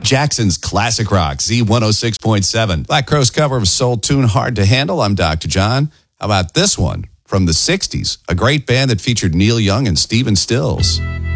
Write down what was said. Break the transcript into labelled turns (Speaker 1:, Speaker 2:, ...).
Speaker 1: Jackson's Classic Rock, Z106.7. Black Crowes cover of soul tune Hard to Handle. I'm Dr. John. How about this one from the 60s? A great band that featured Neil Young and Stephen Stills.